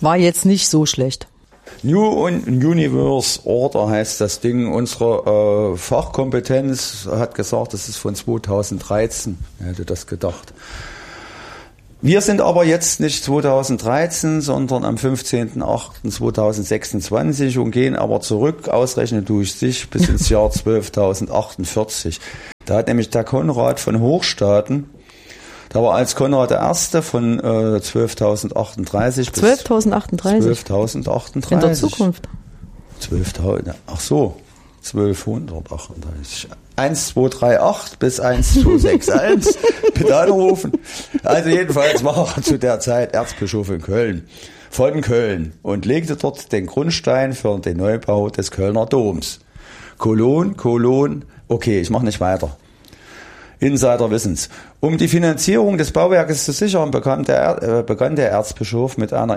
War jetzt nicht so schlecht. New Universe Order heißt das Ding. Unsere Fachkompetenz hat gesagt, das ist von 2013. Wer hätte das gedacht? Wir sind aber jetzt nicht 2013, sondern am 15.08.2026 und gehen aber zurück, ausrechnen durch sich, bis ins Jahr 12.048. Da hat nämlich der Konrad von Hochstaaten, da war als Konrad der Erste von 12.038 bis 12.038? In der Zukunft. 12.000, ach so, 1238. 1238 bis 1261. Bitte anrufen. Also jedenfalls war er zu der Zeit Erzbischof in Köln, von Köln, und legte dort den Grundstein für den Neubau des Kölner Doms. Okay, ich mache nicht weiter. Insider wissen's. Um die Finanzierung des Bauwerkes zu sichern, begann der Erzbischof mit einem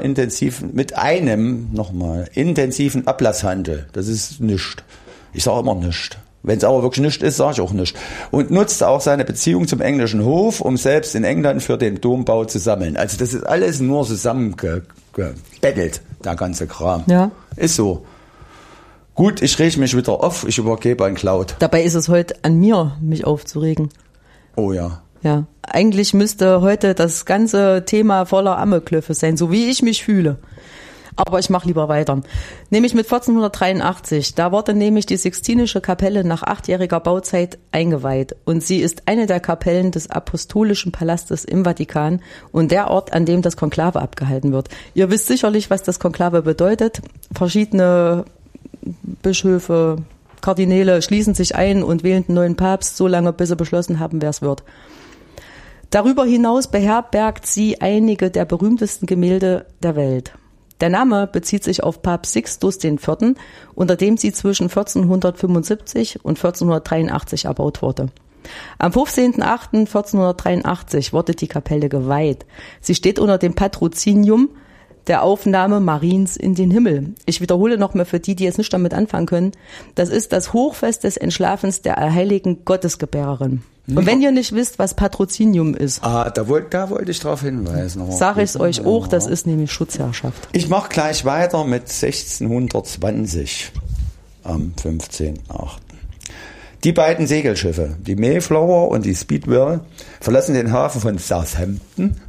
intensiven Ablasshandel. Das ist nichts. Ich sage immer nichts. Wenn es aber wirklich nichts ist, sage ich auch nichts. Und nutzte auch seine Beziehung zum englischen Hof, um selbst in England für den Dombau zu sammeln. Also das ist alles nur zusammengebettelt, der ganze Kram. Ja. Ist so. Gut, ich reg mich wieder auf, ich übergebe an Cloud. Dabei ist es heute an mir, mich aufzuregen. Oh ja. Ja, eigentlich müsste heute das ganze Thema voller Amokläufe sein, so wie ich mich fühle. Aber ich mache lieber weiter. Nämlich mit 1483. Da wurde nämlich die Sixtinische Kapelle nach 8-jähriger Bauzeit eingeweiht. Und sie ist eine der Kapellen des Apostolischen Palastes im Vatikan und der Ort, an dem das Konklave abgehalten wird. Ihr wisst sicherlich, was das Konklave bedeutet. Verschiedene Bischöfe, Kardinäle schließen sich ein und wählen einen neuen Papst, so lange bis sie beschlossen haben, wer es wird. Darüber hinaus beherbergt sie einige der berühmtesten Gemälde der Welt. Der Name bezieht sich auf Papst Sixtus IV., unter dem sie zwischen 1475 und 1483 erbaut wurde. Am 15.08.1483 wurde die Kapelle geweiht. Sie steht unter dem Patrozinium der Aufnahme Mariens in den Himmel. Ich wiederhole nochmal für die jetzt nicht damit anfangen können. Das ist das Hochfest des Entschlafens der heiligen Gottesgebärerin. Und wenn ihr nicht wisst, was Patrozinium ist, da wollte ich darauf hinweisen. Sage ich es euch auch, das ist nämlich Schutzherrschaft. Ich mache gleich weiter mit 1620 am 15.08. Die beiden Segelschiffe, die Mayflower und die Speedwell, verlassen den Hafen von Southampton,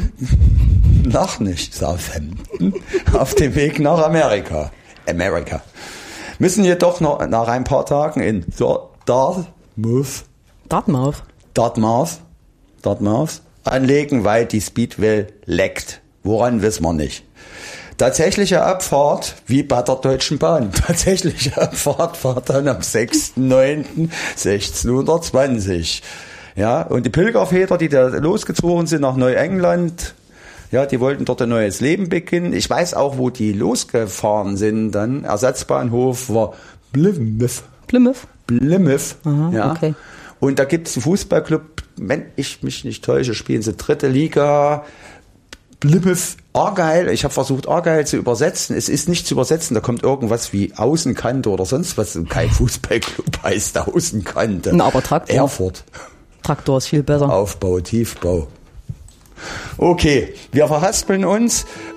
Southampton, auf dem Weg nach Amerika. Müssen jedoch nach ein paar Tagen in Dartmouth anlegen, weil die Speedwell leckt. Woran wissen wir nicht. Tatsächliche Abfahrt, wie bei der Deutschen Bahn, war dann am 6.9.1620. Ja, und die Pilgerväter, die da losgezogen sind nach Neuengland, ja, die wollten dort ein neues Leben beginnen. Ich weiß auch, wo die losgefahren sind dann. Ersatzbahnhof war Plymouth. Aha, ja. Okay. Und da gibt es einen Fußballclub, wenn ich mich nicht täusche, spielen sie 3. Liga, Plymouth Argyle. Ich habe versucht, Argyle zu übersetzen. Es ist nicht zu übersetzen, da kommt irgendwas wie Außenkante oder sonst was. Kein Fußballclub heißt Außenkante. Na, aber Traktor. Erfurt. Traktor ist viel besser. Aufbau, Tiefbau. Okay, wir verhaspeln uns